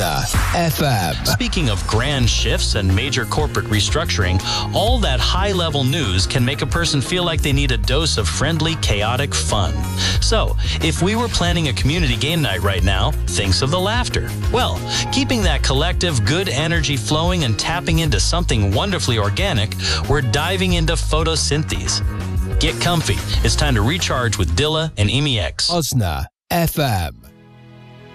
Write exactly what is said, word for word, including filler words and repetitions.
Osna F M. Speaking of grand shifts and major corporate restructuring, all that high-level news can make a person feel like they need a dose of friendly, chaotic fun. So, if we were planning a community game night right now, thinks of the laughter. Well, keeping that collective good energy flowing and tapping into something wonderfully organic, we're diving into photosynthese. Get comfy. It's time to recharge with Dilla and Emi X. Osna F M.